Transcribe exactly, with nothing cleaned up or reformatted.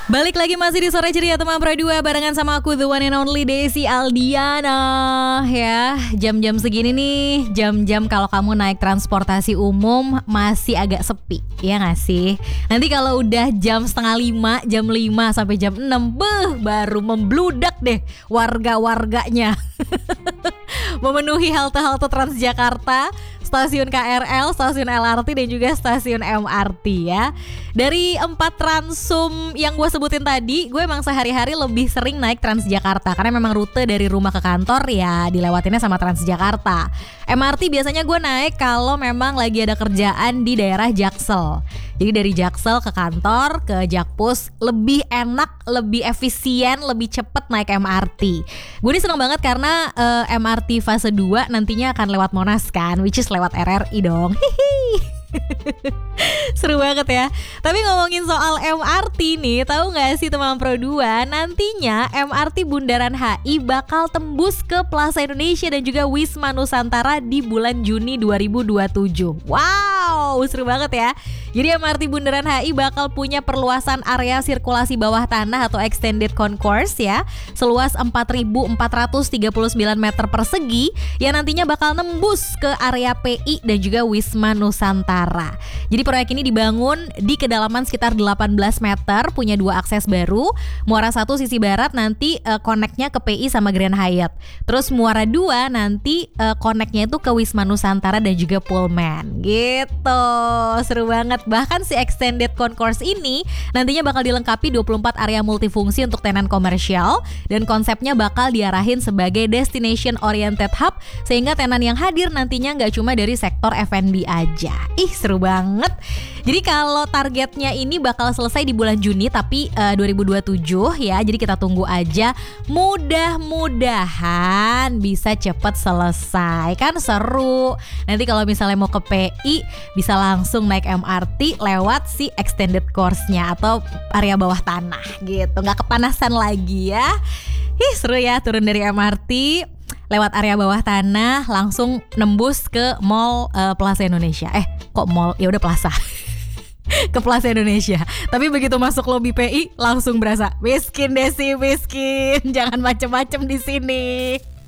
Balik lagi masih di Sore Ceria Teman Pro dua barengan sama aku the one and only Desi Aldiana. Ya, jam-jam segini nih, jam-jam kalau kamu naik transportasi umum masih agak sepi, ya gak sih? Nanti kalau udah jam setengah lima, jam lima sampai jam enam, beuh, baru membludak deh warga-warganya. Memenuhi halte-halte Transjakarta, stasiun K R L, stasiun L R T dan juga stasiun M R T ya. Dari empat transum yang gue sebutin tadi, gue emang sehari-hari lebih sering naik Transjakarta karena memang rute dari rumah ke kantor ya dilewatinnya sama Transjakarta. M R T biasanya gue naik kalau memang lagi ada kerjaan di daerah Jaksel. Jadi dari Jaksel ke kantor, ke Jakpus, lebih enak, lebih efisien, lebih cepet naik M R T. Gue ini seneng banget karena uh, M R T fase dua nantinya akan lewat Monas kan, which is lewat R R I dong. Hihi. Seru banget ya. Tapi ngomongin soal M R T nih, tahu nggak sih teman Pro dua, nantinya M R T Bundaran H I bakal tembus ke Plaza Indonesia dan juga Wisma Nusantara di bulan Juni dua ribu dua puluh tujuh. Wow, seru banget ya. Jadi M R T Bundaran H I bakal punya perluasan area sirkulasi bawah tanah atau extended concourse ya, seluas empat ribu empat ratus tiga puluh sembilan meter persegi yang nantinya bakal nembus ke area P I dan juga Wisma Nusantara. Jadi proyek ini dibangun di kedalaman sekitar delapan belas meter, punya dua akses baru. Muara satu sisi barat nanti uh, connect-nya ke P I sama Grand Hyatt. Terus Muara dua nanti uh, connect-nya itu ke Wisma Nusantara dan juga Pullman. Gitu. Seru banget. Bahkan si extended concourse ini nantinya bakal dilengkapi dua puluh empat area multifungsi untuk tenan komersial dan konsepnya bakal diarahin sebagai destination oriented hub sehingga tenan yang hadir nantinya nggak cuma dari sektor F and B aja. Ih, seru banget. Jadi kalau targetnya ini bakal selesai di bulan Juni tapi uh, dua ribu dua puluh tujuh ya. Jadi kita tunggu aja. Mudah-mudahan bisa cepet selesai. Kan seru. Nanti kalau misalnya mau ke P I bisa langsung naik M R T lewat si extended course-nya atau area bawah tanah gitu. Nggak kepanasan lagi ya. Ih, seru ya, turun dari M R T lewat area bawah tanah langsung nembus ke Mall uh, Plaza Indonesia. Eh, kok mall? Ya udah Plaza. Ke Plaza Indonesia. Tapi begitu masuk lobi P I langsung berasa miskin Desi, miskin. Jangan macem-macem di sini.